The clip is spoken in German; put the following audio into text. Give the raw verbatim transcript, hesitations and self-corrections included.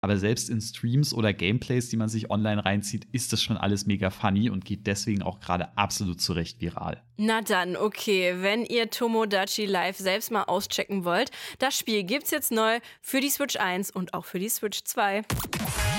Aber selbst in Streams oder Gameplays, die man sich online reinzieht, ist das schon alles mega funny und geht deswegen auch gerade absolut zurecht viral. Na dann, okay, wenn ihr Tomodachi Life selbst mal auschecken wollt, das Spiel gibt's jetzt neu für die Switch eins und auch für die Switch zwei.